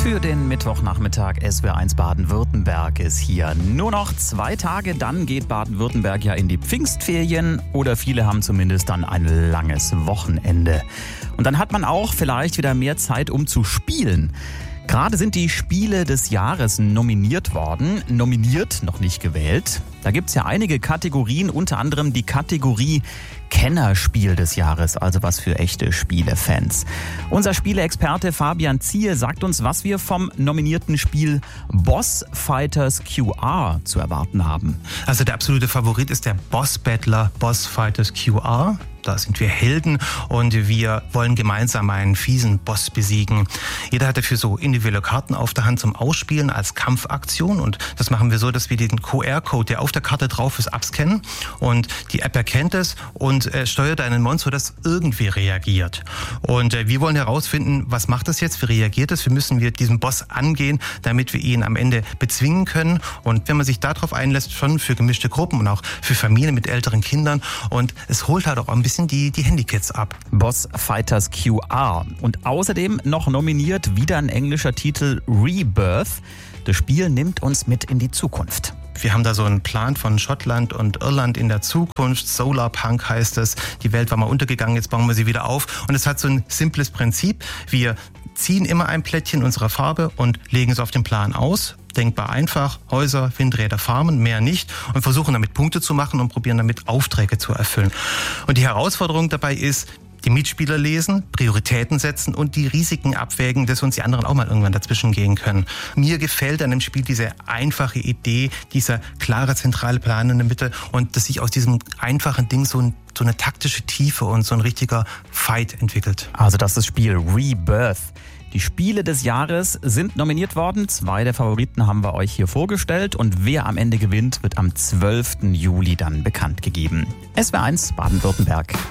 Für den Mittwochnachmittag SWR1 Baden-Württemberg ist hier nur noch 2 Tage, dann geht Baden-Württemberg ja in die Pfingstferien oder viele haben zumindest dann ein langes Wochenende. Und dann hat man auch vielleicht wieder mehr Zeit, um zu spielen. Gerade sind die Spiele des Jahres nominiert worden. Nominiert, noch nicht gewählt. Da gibt's ja einige Kategorien, unter anderem die Kategorie Kennerspiel des Jahres, also was für echte Spielefans. Unser Spieleexperte Fabian Ziehe sagt uns, was wir vom nominierten Spiel Boss Fighters QR zu erwarten haben. Also der absolute Favorit ist der Boss Battler Boss Fighters QR. Da sind wir Helden und wir wollen gemeinsam einen fiesen Boss besiegen. Jeder hat dafür so individuelle Karten auf der Hand zum Ausspielen als Kampfaktion. Und das machen wir so, dass wir den QR-Code, der auf der Karte drauf ist, abscannen. Und die App erkennt es und steuert einen Monster, das irgendwie reagiert. Und wir wollen herausfinden, was macht das jetzt, wie reagiert es, wie müssen wir diesen Boss angehen, damit wir ihn am Ende bezwingen können. Und wenn man sich darauf einlässt, schon für gemischte Gruppen und auch für Familien mit älteren Kindern. Und es holt halt auch ein bisschen die Handykids ab. Boss Fighters QR. Und außerdem noch nominiert wieder ein englischer Titel Rebirth. Das Spiel nimmt uns mit in die Zukunft. Wir haben da so einen Plan von Schottland und Irland in der Zukunft. Solarpunk heißt es. Die Welt war mal untergegangen, jetzt bauen wir sie wieder auf. Und es hat so ein simples Prinzip. Wir ziehen immer ein Plättchen unserer Farbe und legen es auf den Plan aus. Denkbar einfach, Häuser, Windräder, Farmen, mehr nicht. Und versuchen damit Punkte zu machen und probieren damit Aufträge zu erfüllen. Und die Herausforderung dabei ist, die Mitspieler lesen, Prioritäten setzen und die Risiken abwägen, dass uns die anderen auch mal irgendwann dazwischen gehen können. Mir gefällt an dem Spiel diese einfache Idee, dieser klare zentrale Plan in der Mitte und dass sich aus diesem einfachen Ding so eine taktische Tiefe und so ein richtiger Fight entwickelt. Also das ist das Spiel Rebirth. Die Spiele des Jahres sind nominiert worden. 2 der Favoriten haben wir euch hier vorgestellt. Und wer am Ende gewinnt, wird am 12. Juli dann bekannt gegeben. SWR1 Baden-Württemberg.